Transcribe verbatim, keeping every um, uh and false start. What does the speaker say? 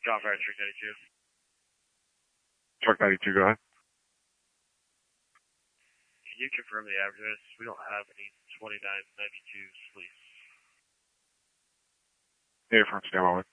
John Fire, Truck ninety-two. Truck ninety-two, go ahead. Can you confirm the address? We don't have any twenty-nine ninety-twos, please. Yeah, from stand by.